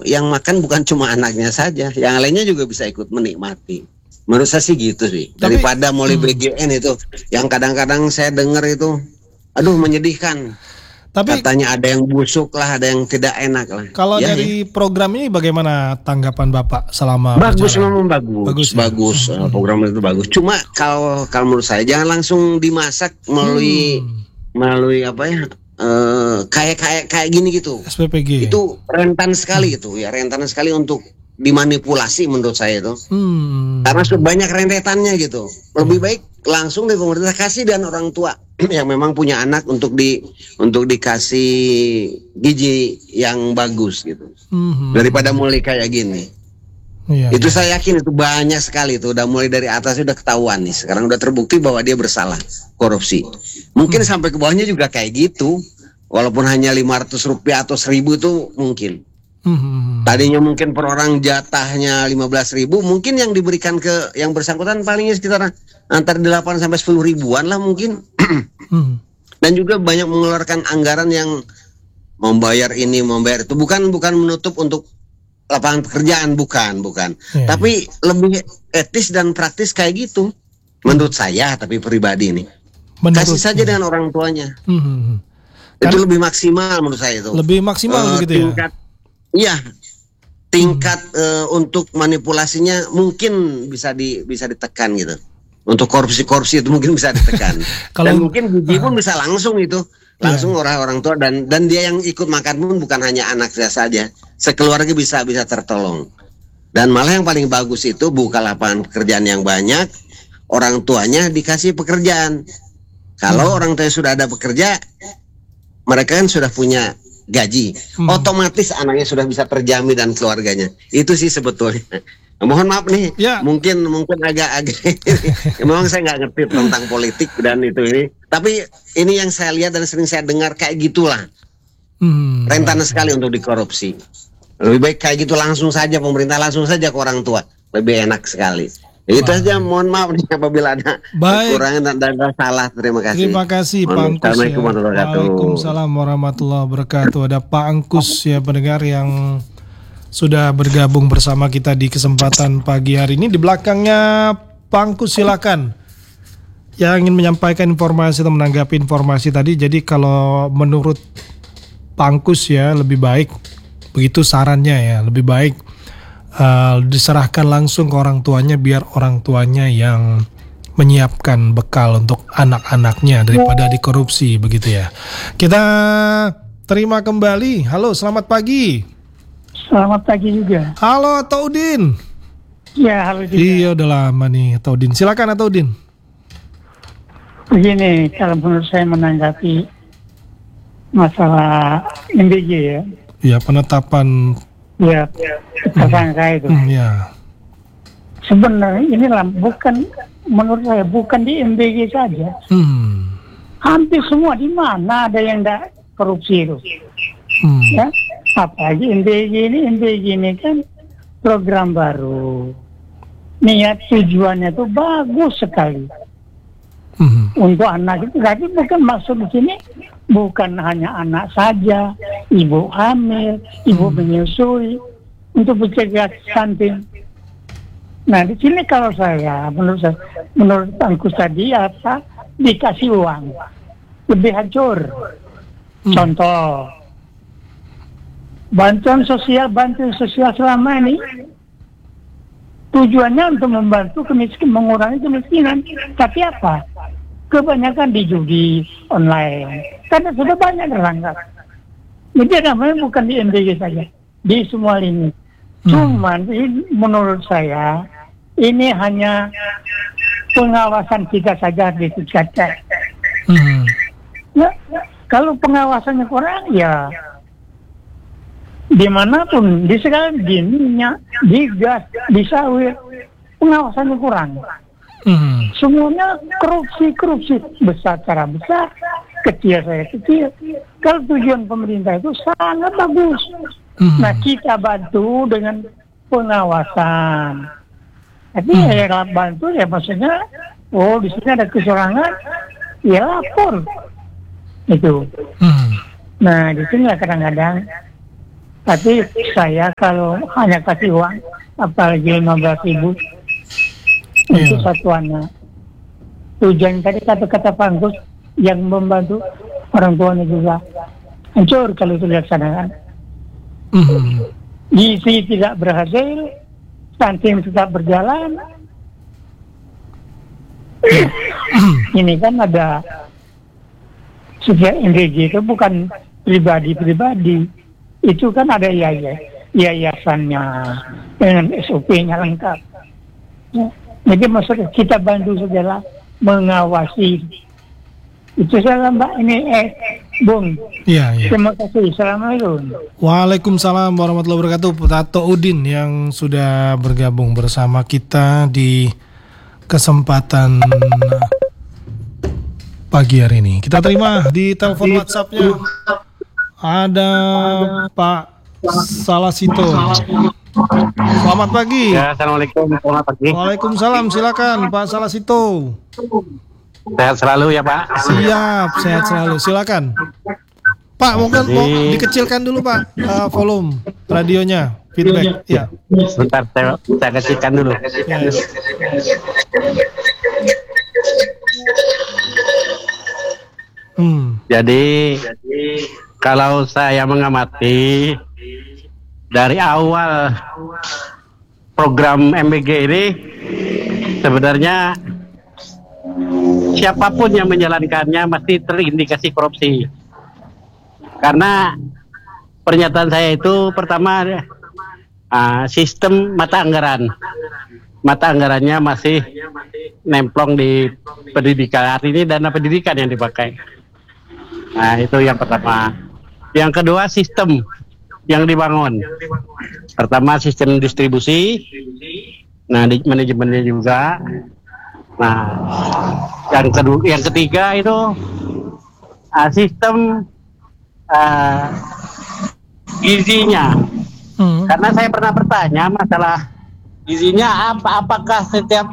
yang makan bukan cuma anaknya saja, yang lainnya juga bisa ikut menikmati. Menurut saya sih gitu sih. Daripada Molly BGN itu, yang kadang-kadang saya dengar itu, aduh menyedihkan. Tapi katanya ada yang busuk lah, ada yang tidak enak lah. Kalau dari program ini bagaimana tanggapan Bapak selama bagus, memang bagus. Program itu bagus. Cuma kalau menurut saya jangan langsung dimasak melalui apa ya? Kayak gini gitu. SPPG. Itu rentan sekali itu ya, rentan sekali untuk dimanipulasi menurut saya itu. Karena banyak rentetannya gitu. Lebih baik langsung dari pemerintah kasih dan orang tua yang memang punya anak untuk dikasih gizi yang bagus gitu. Daripada mulai kayak gini. Itu saya yakin itu banyak sekali itu, udah mulai dari atas udah ketahuan nih. Sekarang udah terbukti bahwa dia bersalah korupsi. Mungkin sampai ke bawahnya juga kayak gitu. Walaupun hanya 500 rupiah atau 1.000 tuh mungkin. Tadinya mungkin per orang jatahnya 15.000, mungkin yang diberikan ke yang bersangkutan palingnya sekitar antara 8 sampai 10 ribuan lah mungkin. Dan juga banyak mengeluarkan anggaran yang membayar ini, membayar itu. Bukan menutup untuk lapangan pekerjaan, bukan. Tapi lebih etis dan praktis kayak gitu. Menurut saya, tapi pribadi nih. Kasih saja dengan orang tuanya. Itu lebih maksimal menurut saya itu. Lebih maksimal begitu ya? Iya, tingkat untuk manipulasinya mungkin bisa ditekan gitu. Untuk korupsi itu mungkin bisa ditekan. Dan mungkin gizi pun bisa langsung itu, orang tua dan dia yang ikut makan pun bukan hanya anak saja, sekeluarga bisa tertolong. Dan malah yang paling bagus itu buka lapangan pekerjaan yang banyak, orang tuanya dikasih pekerjaan. Kalau orang tuanya sudah ada pekerja, mereka kan sudah punya gaji, otomatis anaknya sudah bisa terjamin dan keluarganya. Itu sih sebetulnya. Mohon maaf nih, mungkin agak memang saya nggak ngerti tentang politik dan ini. Tapi ini yang saya lihat dan sering saya dengar kayak gitulah. Rentan sekali untuk dikorupsi. Lebih baik kayak gitu langsung saja, pemerintah langsung saja ke orang tua, lebih enak sekali. Itu saja, mohon maaf nih apabila ada kekurangan dan salah. Terima kasih Pak Angkus. Assalamualaikum warahmatullahi wabarakatuh. Waalaikumsalam warahmatullahi wabarakatuh. Ada Pak Angkus ya, pendengar yang sudah bergabung bersama kita di kesempatan pagi hari ini. Di belakangnya Pak Angkus, silakan. Yang ingin menyampaikan informasi atau menanggapi informasi tadi. Jadi kalau menurut Pak Angkus ya, lebih baik, begitu sarannya ya, lebih baik diserahkan langsung ke orang tuanya, biar orang tuanya yang menyiapkan bekal untuk anak-anaknya daripada dikorupsi, begitu ya. Kita terima kembali. Halo, selamat pagi. Selamat pagi juga. Halo, Taudin. Ya, halo juga. Iya, udah lama nih, Taudin. Silakan, Taudin. Begini, kalau menurut saya menanggapi masalah MBG ya. Ya, penetapan. Ya, tersangka itu. Ya. Sebenarnya inilah menurut saya bukan di MBG saja. Hampir semua, di mana ada yang tidak korupsi itu. Ya, apalagi MBG ini kan program baru. Niat tujuannya itu bagus sekali. Untuk anak itu, tapi bukan maksud di sini bukan hanya anak saja, ibu hamil, ibu menyusui, untuk mencegah stunting. Nah, di sini kalau menurut Angkus tadi dikasih uang lebih hancur. Contoh, bantuan sosial selama ini tujuannya untuk membantu mengurangi kemiskinan. Tapi apa? Kebanyakan di judi online. Karena sudah banyak terangkat. Jadi namanya bukan di MBG saja, di semua lini. Cuman menurut saya ini hanya pengawasan kita saja ditingkatkan. Ya, kalau pengawasannya kurang ya dimanapun, di sekarang di minyak, di gas, di sawit, pengawasannya kurang. Semuanya korupsi besar cara besar, kecil saya kecil. Kalau tujuan pemerintah itu sangat bagus. Nah, kita bantu dengan pengawasan. Tapi ya bantu ya maksudnya, di sini ada kecurangan, ya lapor. Itu. Nah, di sini kadang-kadang Tapi saya kalau hanya kasih uang, apalagi 15.000 untuk satu anak. Tujuan tadi kata-kata Pak Angkus yang membantu orang tuanya juga hancur kalau itu dilaksanakan. Gizi tidak berhasil, stunting tetap berjalan. Ini kan ada setiap NDG itu bukan pribadi-pribadi, itu kan ada yayasannya dengan SOP-nya lengkap. Ya. Jadi maksudnya kita bantu sajalah mengawasi. Itu saja Mbak, ini Bung. Iya. Terima kasih. Assalamualaikum. Waalaikumsalam warahmatullahi wabarakatuh. Tato Udin yang sudah bergabung bersama kita di kesempatan pagi hari ini. Kita terima di telepon WhatsApp-nya. Ada Pak Salasito. Selamat pagi. Ya, assalamualaikum. Selamat pagi. Waalaikumsalam. Silakan Pak Salasito. Sehat selalu ya Pak. Siap, sehat selalu. Silakan. Pak, mungkin mau dikecilkan dulu Pak volume radionya. Feedback. Ya. Sebentar, saya kecilkan dulu. Yes. Jadi kalau saya mengamati dari awal program MBG ini, sebenarnya siapapun yang menjalankannya mesti terindikasi korupsi. Karena pernyataan saya itu pertama, sistem mata anggarannya masih nemplong di pendidikan. Artinya dana pendidikan yang dipakai. Nah, itu yang pertama. Yang kedua, sistem yang dibangun. Pertama, sistem distribusi. Nah, di manajemennya juga. Nah, yang ketiga itu sistem gizinya. Karena saya pernah bertanya masalah gizinya apakah setiap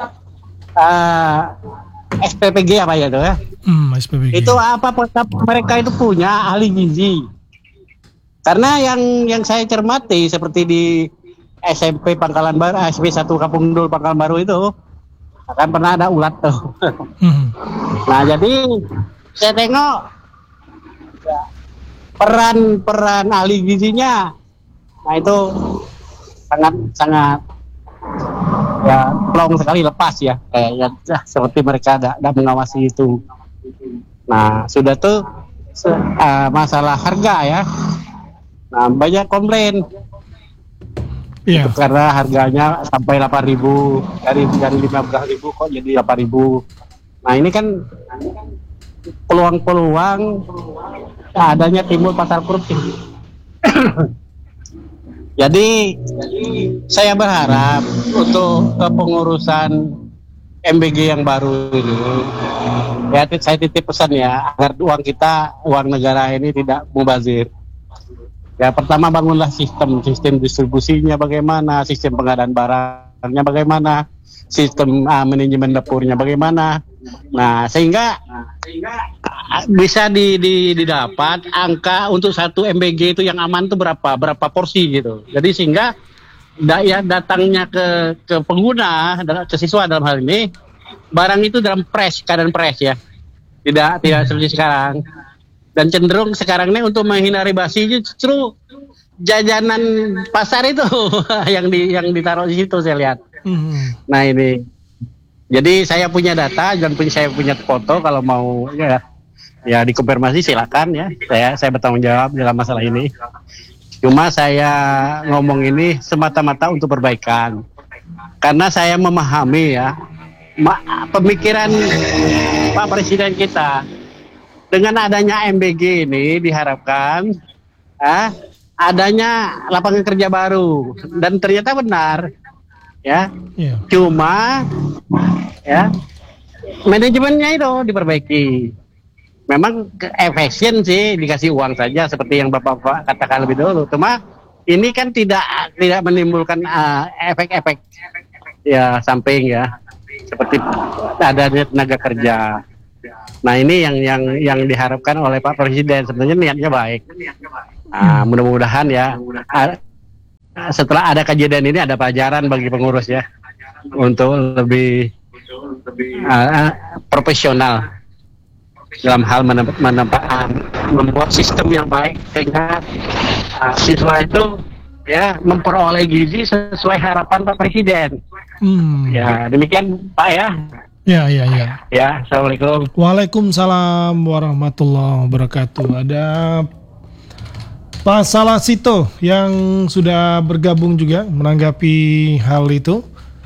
SPPG apa ya itu ya? SPPG. Itu apa mereka itu punya ahli gizi? Karena yang saya cermati seperti di SMP Pangkalan Baru, SMP 1 Kampung Dul Pangkalan Baru itu akan pernah ada ulat tuh. Nah, jadi saya tengok peran ahli gizinya, nah itu sangat ya plong sekali, lepas ya, kayak seperti mereka tidak mengawasi itu. Nah, sudah tuh masalah harga ya. Nah, banyak komplain. Iya. Karena harganya sampai 8.000, dari 15.000 kok jadi 8.000. Nah, ini kan peluang adanya timbul pasar korupsi. Jadi saya berharap untuk kepengurusan MBG yang baru ini, ya saya titip pesan ya, agar uang negara ini tidak mubazir. Ya, pertama bangunlah sistem distribusinya bagaimana, sistem pengadaan barangnya bagaimana, sistem manajemen dapurnya bagaimana. Nah, sehingga bisa didapat angka untuk satu MBG itu yang aman itu berapa porsi gitu. Jadi sehingga datangnya ke pengguna, ke siswa dalam hal ini, barang itu dalam keadaan fresh ya. Tidak seperti sekarang. Dan cenderung sekarang ini untuk menghindari basi justru jajanan pasar itu yang ditaruh di situ saya lihat. Nah, ini. Jadi saya punya data dan saya punya foto, kalau mau ya dikonfirmasi silakan ya. Saya bertanggung jawab dalam masalah ini. Cuma saya ngomong ini semata-mata untuk perbaikan. Karena saya memahami ya pemikiran Pak Presiden kita. Dengan adanya MBG ini diharapkan adanya lapangan kerja baru, dan ternyata benar ya. Cuma ya manajemennya itu diperbaiki. Memang efisien sih, dikasih uang saja seperti yang Bapak katakan lebih dulu. Cuma ini kan tidak menimbulkan efek-efek ya samping ya, seperti adanya tenaga kerja. Nah, ini yang diharapkan oleh Pak Presiden. Sebenarnya niatnya baik. Mudah-mudahan ya setelah ada kejadian ini ada pelajaran bagi pengurus ya untuk lebih profesional dalam hal membuat sistem yang baik sehingga siswa itu ya memperoleh gizi sesuai harapan Pak Presiden. Ya demikian Pak ya. Ya, assalamualaikum. Waalaikumsalam warahmatullahi wabarakatuh. Ada Pak Salasito yang sudah bergabung juga menanggapi hal itu.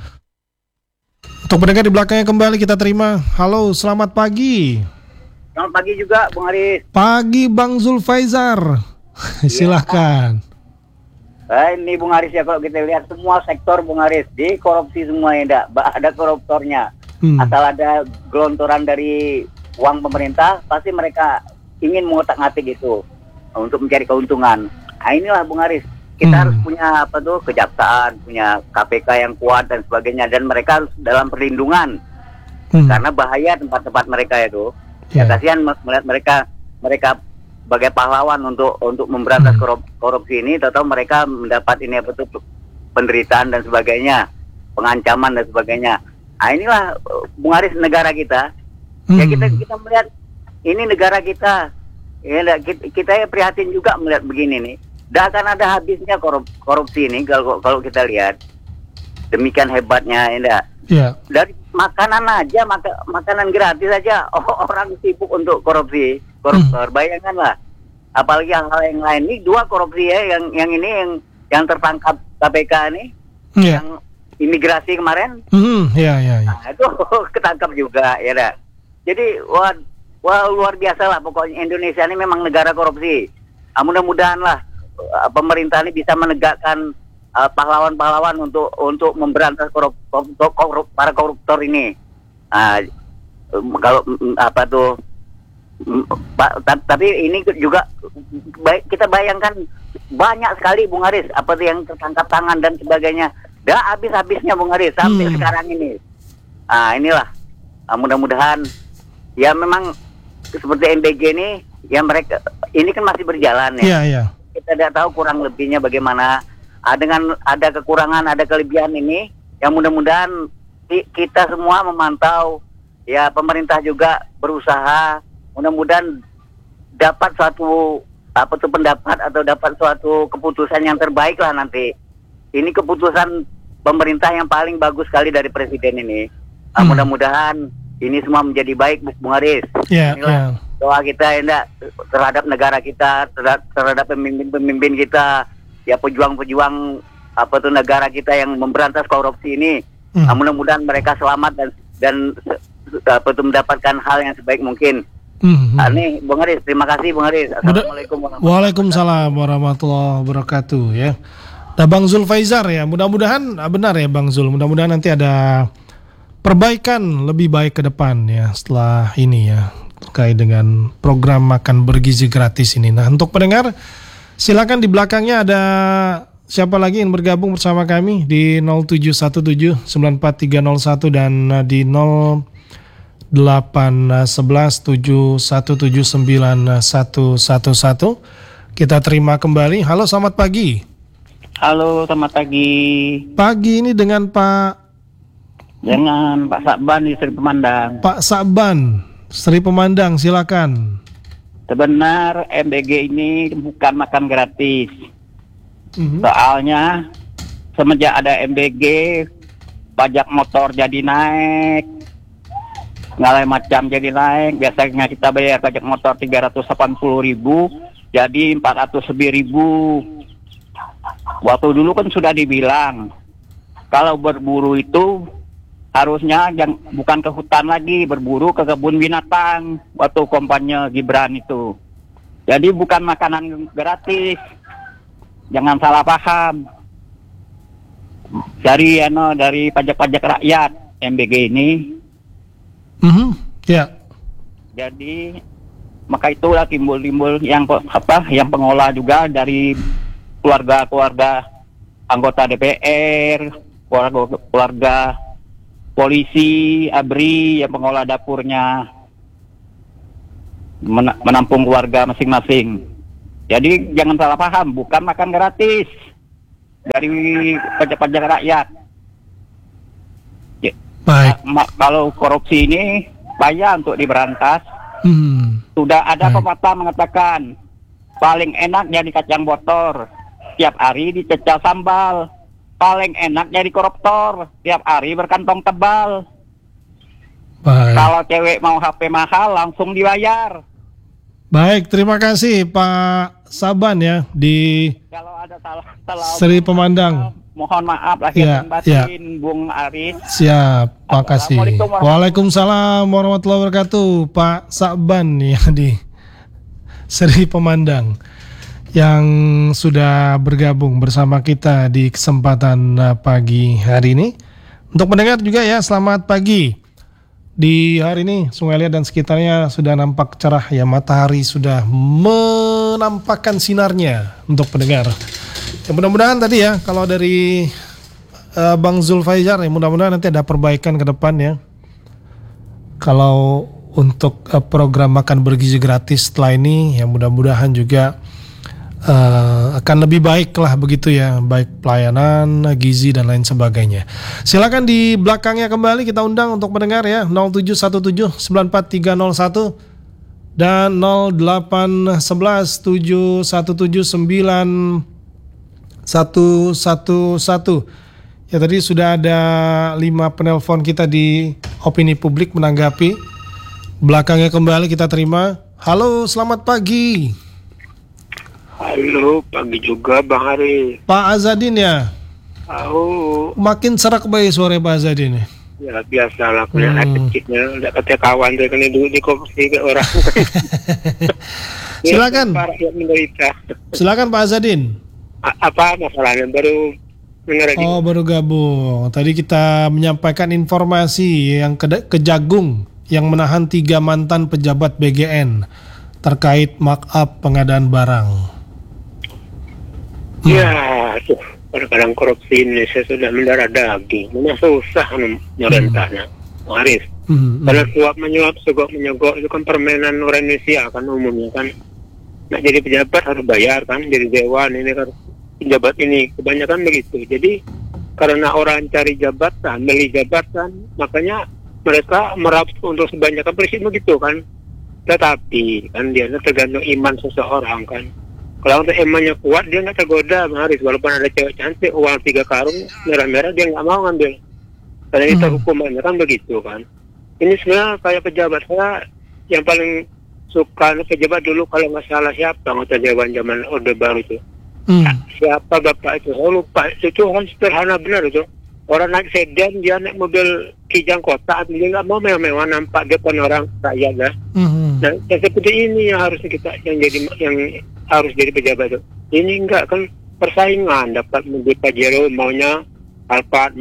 Untuk pendengar di belakangnya kembali kita terima. Halo, selamat pagi. Selamat pagi juga, Bung Aris. Pagi Bang Zulfaizar. Silahkan. Ini Bung Aris ya, kalau kita lihat semua sektor Bung Aris di korupsi semua ya, ada koruptornya. Asal ada gelontoran dari uang pemerintah, pasti mereka ingin mengotak-ngatik itu untuk mencari keuntungan. Nah inilah Bung Aris, kita harus punya kejaksaan, punya KPK yang kuat dan sebagainya, dan mereka harus dalam perlindungan karena bahaya tempat-tempat mereka itu. Ya kasihan melihat mereka sebagai pahlawan untuk memberantas korupsi ini, atau mereka mendapat ini penderitaan dan sebagainya, pengancaman dan sebagainya. Nah inilah Bung Aris negara kita. Ya kita melihat ini negara kita. Ya kita ya prihatin juga melihat begini nih. Tidak akan ada habisnya korupsi ini kalau kita lihat. Demikian hebatnya ya. Dari makanan aja, makanan gratis aja orang sibuk untuk koruptor. Bayangkanlah. Apalagi hal yang lain. Ini 2 korupsi ya, yang tertangkap KPK nih. Yang imigrasi kemarin, Nah, itu ketangkap juga ya dah. Jadi wah luar biasa lah pokoknya Indonesia ini memang negara korupsi. Mudah-mudahan lah pemerintah ini bisa menegakkan pahlawan-pahlawan untuk memberantas para koruptor ini. Kalau tapi ini juga kita bayangkan banyak sekali Bung Aris yang tertangkap tangan dan sebagainya. Dah habis-habisnya Bung Aris sampai sekarang ini. Inilah mudah-mudahan ya memang seperti MBG ini ya mereka ini kan masih berjalan ya. Kita tidak tahu kurang lebihnya bagaimana. Dengan ada kekurangan, ada kelebihan ini yang mudah-mudahan kita semua memantau ya, pemerintah juga berusaha mudah-mudahan dapat suatu pendapat atau dapat suatu keputusan yang terbaik lah nanti. Ini keputusan pemerintah yang paling bagus sekali dari presiden ini. Mudah-mudahan ini semua menjadi baik, Bung Aris. Inilah doa kita terhadap negara kita, terhadap pemimpin-pemimpin kita, ya pejuang-pejuang negara kita yang memberantas korupsi ini. Mudah-mudahan mereka selamat dan mendapatkan hal yang sebaik mungkin. Nih Bung Aris, terima kasih Bung Aris. Assalamualaikum Waalaikumsalam warahmatullahi wabarakatuh ya. Nah Bang Zulfaizar ya, mudah-mudahan benar ya Bang Zul, mudah-mudahan nanti ada perbaikan lebih baik ke depan ya setelah ini ya, terkait dengan program makan bergizi gratis ini. Nah untuk pendengar silakan di belakangnya ada siapa lagi yang bergabung bersama kami di 0717943101 dan di 0811717911. Kita terima kembali. Halo, selamat pagi. Halo, selamat pagi. Pagi ini dengan Pak Sakban di Sri Pemandang. Pak Sakban, Sri Pemandang, silakan. Sebenarnya MBG ini bukan makan gratis. Soalnya semenjak ada MBG, pajak motor jadi naik, segala macam jadi naik. Biasanya kita bayar pajak motor 380.000, jadi 400.000. Waktu dulu kan sudah dibilang kalau berburu itu harusnya bukan ke hutan lagi, berburu ke kebun binatang waktu kampanye Gibran itu. Jadi bukan makanan gratis, jangan salah paham. Dari pajak-pajak rakyat MBG ini. Jadi maka itulah timbul yang pengolah juga dari keluarga anggota DPR, keluarga polisi, ABRI yang mengolah dapurnya, menampung keluarga masing-masing. Jadi jangan salah paham, bukan makan gratis dari pajak-pajak rakyat. Baik. Kalau korupsi ini payah untuk diberantas. Sudah ada pepatah mengatakan paling enak jadi kacang botor, tiap hari dicecah sambal. Paling enak jadi koruptor, tiap hari berkantong tebal. Baik. Kalau cewek mau HP mahal langsung dibayar. Baik, terima kasih Pak Saban ya di Kalau ada salah Seri Pemandang. mohon maaf lahir dan batin, Bung Aris. Siap, makasih. Assalamualaikum Waalaikumsalam warahmatullahi wabarakatuh, Pak Saban ya di Seri Pemandang yang sudah bergabung bersama kita di kesempatan pagi hari ini. Untuk pendengar juga ya, selamat pagi. Di hari ini Sungai Liat dan sekitarnya sudah nampak cerah ya, matahari sudah menampakkan sinarnya untuk pendengar. Ya, mudah-mudahan tadi ya, kalau dari Bang Zulfaizar ya, mudah-mudahan nanti ada perbaikan ke depan ya. Kalau untuk program makan bergizi gratis setelah ini ya, mudah-mudahan juga akan lebih baik lah begitu ya, baik pelayanan, gizi dan lain sebagainya. Silakan di belakangnya kembali kita undang untuk mendengar ya, 0717943101 dan 0811717911. Ya, tadi sudah ada 5 penelpon kita di opini publik menanggapi. Belakangnya kembali kita terima. Halo, selamat pagi. Halo, pagi juga Bang Hari. Pak Azadin ya? Makin serak bayi suara Pak Azadin ya? Ya biasalah, punya kecilnya, udah kata kawan dia kena duduk di kursi ke orang. Silakan. Rakyat menderita. Silakan Pak Azadin. Apa masalahnya, baru dengar lagi. Oh, baru gabung. Tadi kita menyampaikan informasi yang Kejagung yang menahan 3 mantan pejabat BGN terkait markup pengadaan barang. Ya, tuh kadang-kadang korupsi Indonesia sudah mendarah daging. Memang susah nyerentahnya, Haris. Karena suap menyuap, sogok menyogok itu kan permainan orang Indonesia kan umumnya kan. Nah, jadi pejabat harus bayar kan, jadi dewan ini kan pejabat ini kebanyakan begitu. Jadi karena orang cari jabatan, beli jabatan, makanya mereka merap untuk sebanyakan presiden begitu kan. Tetapi kan dia tergantung iman seseorang kan. Kalau untuk imannya kuat, dia nggak tergoda, Bang Haris. Walaupun ada cewek cantik, uang 3 karung, merah-merah, dia nggak mau ngambil. Karena itu hukumannya kan begitu kan. Ini sebenarnya kayak pejabat saya yang paling suka pejabat dulu, kalau nggak salah siapa, anggota dewan zaman Orde Baru itu. Siapa bapak itu? Saya lupa. Itu kan sederhana benar itu. Orang naik sedan, dia naik mobil kijang kota, dia nggak mau mewah-mewah, nampak depan orang rakyat lah. Nah, yang seperti ini yang harusnya kita yang harus jadi pejabat itu. Ini enggak kan persaingan, dapat mobil Pajero maunya Alphard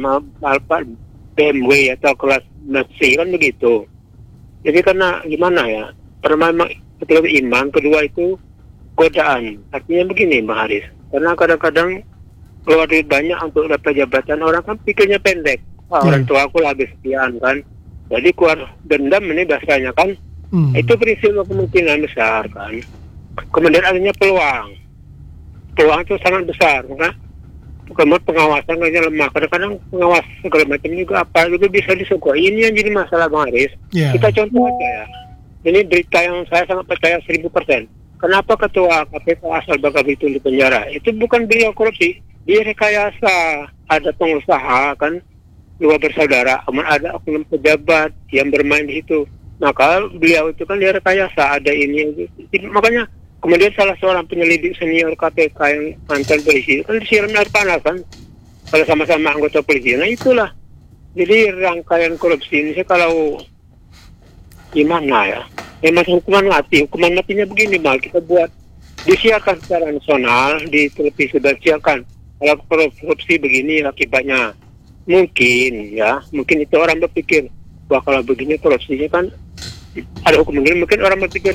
BMW atau kelas Mercy kan begitu. Jadi karena gimana ya? Pertama betul iman, kedua itu godaan. Artinya begini, Bang Haris. Karena kadang-kadang keluar duit banyak untuk dapat jabatan, orang kan pikirnya pendek. Orang tua aku habis sekian kan. Jadi keluar dendam ini biasanya kan. Itu berisiko kemungkinan besar kan. Kemudian adanya peluang itu sangat besar kan. Kemudian pengawasan kayaknya lemah. Kadang-kadang pengawas segala macam juga apa juga bisa disukai. Ini yang jadi masalah, Bang Haris. Kita contoh aja ya. Ini berita yang saya sangat percaya 1000%. Kenapa ketua KPK asal Bakabitu di penjara? Itu bukan beliau korupsi, dia rekayasa. Ada pengusaha kan, 2 bersaudara, kemudian ada oknum pejabat yang bermain di situ. Maka beliau itu kan dia rekayasa, ada ini. Makanya kemudian salah seorang penyelidik senior KPK yang mantan polisi kan disiram air panas kan, kalau sama-sama anggota polisi. Nah itulah. Jadi rangkaian korupsi ini kalau gimana ya? Memang hukuman matinya begini, Mal, kita buat disiarkan secara nasional di televisi dan siarkan. Kalau korupsi begini akibatnya, mungkin itu orang berpikir wah kalau begini korupsinya kan ada hukum begini, mungkin orang berpikir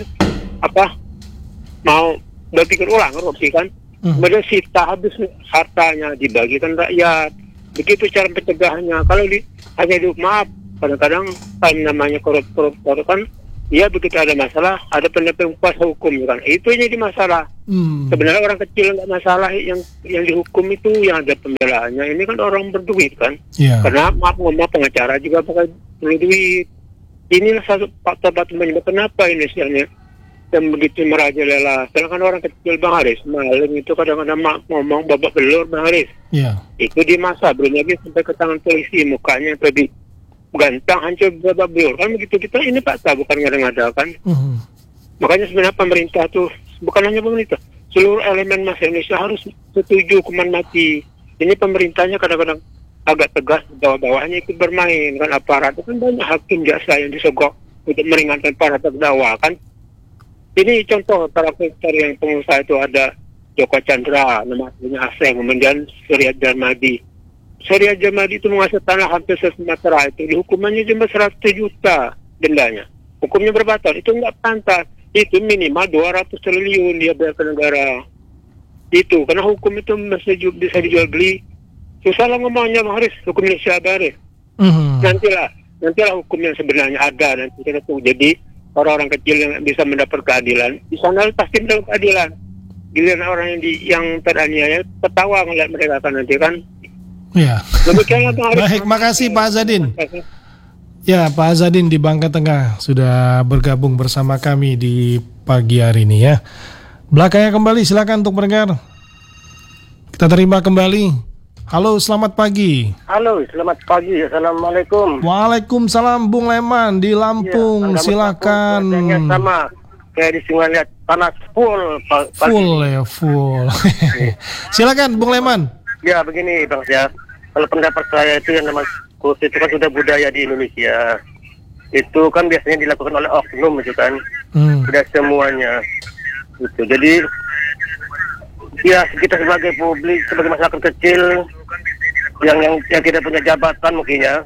mau berpikir ulang korupsi kan. Kemudian sita habis hartanya dibagikan rakyat. Begitu cara pencegahannya. Kalau hanya maaf, kadang-kadang namanya koruptor kan Ya begitu ada masalah, ada pendamping kuasa hukum kan. Itu yang jadi masalah. Sebenarnya orang kecil nggak masalah, yang dihukum itu yang ada pembelaannya. Ini kan orang berduit kan. Karena maaf pengacara juga pakai perlu duit. Inilah satu faktor penyebab kenapa ini misalnya yang begitu merajalela. Sedangkan orang kecil Bang Haris, maling itu kadang-kadang ngomong babak belur Bang Haris. Itu di masa belum lagi sampai ke tangan polisi, mukanya tadi gantang hancur babak belur kan begitu. Kita ini fakta bukan ngada-ngada kan. Makanya sebenarnya pemerintah tuh bukan hanya pemerintah, seluruh elemen masyarakat Indonesia harus setuju hukuman mati. Ini pemerintahnya kadang-kadang agak tegas, bawah-bawahnya ikut bermain kan, aparat kan banyak hakim jaksa yang disogok untuk meringankan para terdakwa kan. Ini contoh para koruptor yang pengusaha itu ada Joko Chandra, nama aslinya Aseng, kemudian Surya Dharmadi. Surya Dharmadi itu menguasai tanah hampir se-Sumatera, itu hukumannya cuma 100 juta dendanya. Hukumnya berapa tahun? Itu nggak pantas. Itu minimal 200 triliun dia bayar ke negara. Itu karena hukum itu masih bisa dijual beli. Susah lah ngomongnya Bang Haris, hukum Indonesia Haris. Nantilah hukum yang sebenarnya ada nanti kita tuh. Jadi orang-orang kecil yang bisa mendapat keadilan, di sana pasti mendapat keadilan. Giliran orang yang teraniaya tertawa ngeliat mereka kan nanti kan. Ya. Baik, makasih Pak Azadin. Ya, Pak Azadin di Bangka Tengah sudah bergabung bersama kami di pagi hari ini ya. Belakangnya kembali, silakan untuk mendengar. Kita terima kembali. Halo, selamat pagi. Halo, selamat pagi. Assalamualaikum. Waalaikumsalam, Bung Leman di Lampung. Ya, silakan. Sama kayak di Sungai Liat, panas full. Full. Silakan, Bung Leman. Ya, begini Bang Syah. Kalau pendapat saya itu yang namanya kursi itu kan sudah budaya di Indonesia. Itu kan biasanya dilakukan oleh oknum itu kan. Tidak semuanya. Gitu. Jadi ya kita sebagai publik, sebagai masyarakat kecil yang tidak punya jabatan mungkin ya,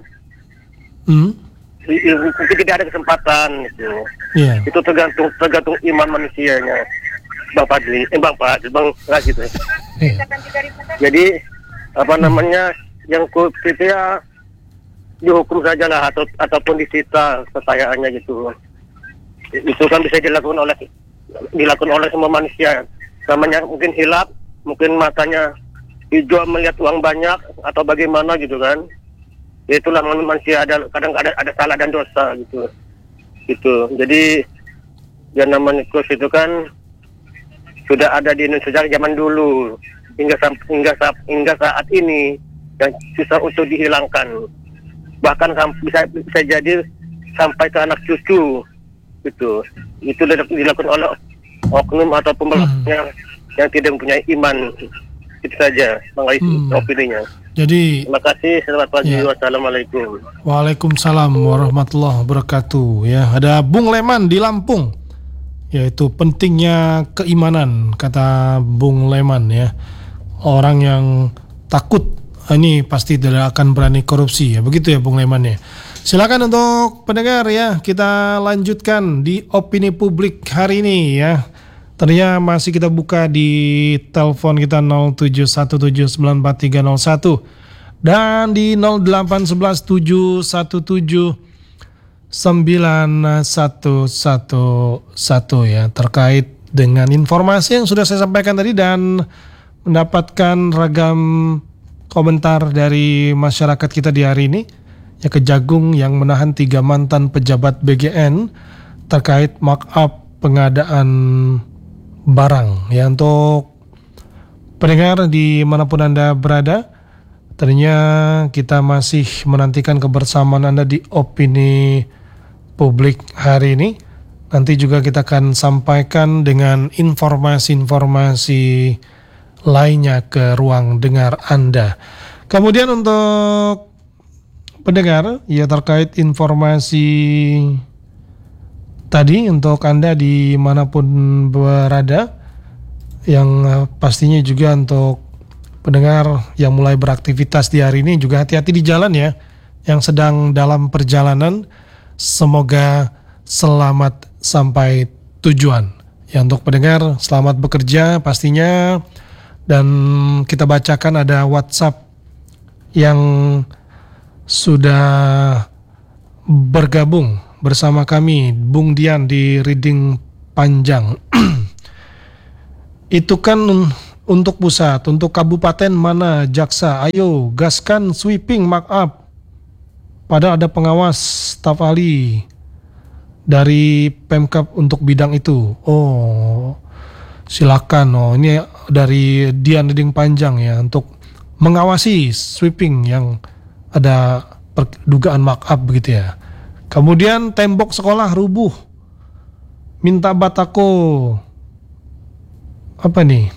mungkin tidak ada kesempatan gitu. Itu tergantung iman manusianya, Bang Fadli, Bang Rashid. Jadi apa namanya, yang korupsi itu ya dihukum saja lah ataupun disita kekayaannya gitu. Itu kan bisa dilakukan oleh semua manusia. Namanya mungkin hilap, mungkin matanya hijau melihat uang banyak atau bagaimana gitu kan. Itulah manusia, kadang ada salah dan dosa gitu. Jadi yang namanya kurus itu kan sudah ada di Indonesia sejak zaman dulu hingga saat ini, dan susah untuk dihilangkan. Bahkan bisa jadi sampai ke anak cucu gitu. Itu dilakukan oleh oknum atau pembelanya yang tidak mempunyai iman. Itu saja Bang Aisyah opininya. Jadi terima kasih, selamat pagi. Wassalamualaikum. Waalaikumsalam warahmatullahi wabarakatuh. Ya, ada Bung Leman di Lampung. Yaitu pentingnya keimanan, kata Bung Leman ya. Orang yang takut ini pasti tidak akan berani korupsi ya. Begitu ya Bung Leman ya. Silakan untuk pendengar ya, kita lanjutkan di opini publik hari ini ya. Ternyata masih kita buka di telepon kita 0717943301 dan di 08117791111 ya, terkait dengan informasi yang sudah saya sampaikan tadi dan mendapatkan ragam komentar dari masyarakat kita di hari ini. Ya, Kejagung yang menahan 3 mantan pejabat BGN terkait markup pengadaan barang. Ya, untuk pendengar dimanapun Anda berada, ternyata kita masih menantikan kebersamaan Anda di opini publik hari ini. Nanti juga kita akan sampaikan dengan informasi-informasi lainnya ke ruang dengar Anda. Kemudian untuk pendengar, ya terkait informasi tadi untuk Anda dimanapun berada, yang pastinya juga untuk pendengar yang mulai beraktivitas di hari ini juga hati-hati di jalan ya, yang sedang dalam perjalanan, semoga selamat sampai tujuan. Ya, untuk pendengar selamat bekerja pastinya, dan kita bacakan ada WhatsApp yang sudah bergabung bersama kami Bung Dian di Reading Panjang. Itu kan untuk pusat, untuk kabupaten mana jaksa? Ayo gaskan sweeping markup. Padahal ada pengawas staf ahli dari Pemkab untuk bidang itu. Oh, silakan. Oh, ini dari Dian Reading Panjang ya, untuk mengawasi sweeping yang ada dugaan markup begitu ya. Kemudian tembok sekolah rubuh, minta batako. Apa nih?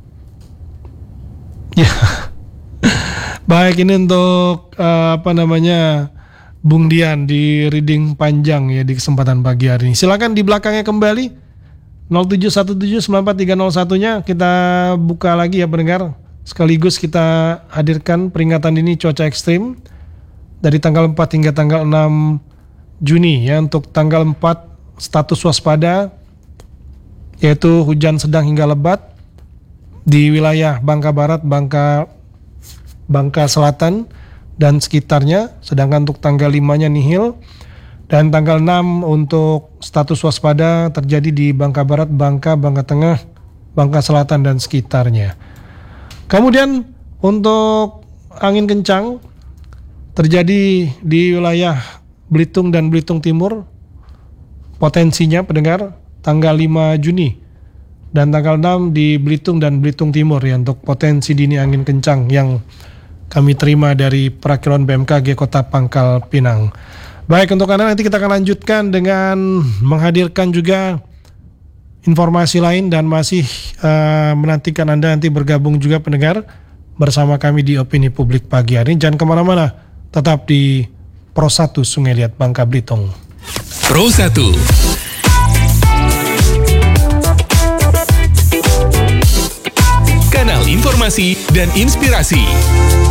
Ya, baik, ini untuk Bung Dian di Reading Panjang ya di kesempatan pagi hari ini. Silakan di belakangnya kembali 0717943001-nya kita buka lagi ya pendengar. Sekaligus kita hadirkan peringatan ini cuaca ekstrim dari tanggal 4 hingga tanggal 6 Juni ya. Untuk tanggal 4 status waspada yaitu hujan sedang hingga lebat di wilayah Bangka Barat, Bangka Selatan dan sekitarnya. Sedangkan untuk tanggal 5-nya nihil. Dan tanggal 6 untuk status waspada terjadi di Bangka Barat, Bangka Tengah, Bangka Selatan dan sekitarnya. Kemudian untuk angin kencang terjadi di wilayah Belitung dan Belitung Timur. Potensinya pendengar tanggal 5 Juni dan tanggal 6 di Belitung dan Belitung Timur ya, untuk potensi dini angin kencang yang kami terima dari Perakiraan BMKG Kota Pangkal Pinang. Baik, untuk Anda nanti kita akan lanjutkan dengan menghadirkan juga informasi lain dan masih menantikan Anda nanti bergabung juga pendengar bersama kami di Opini Publik pagi hari ini. Jangan kemana-mana, tetap di Pro 1 Sungai Liat Bangka Belitung. Pro 1 Kanal informasi dan inspirasi.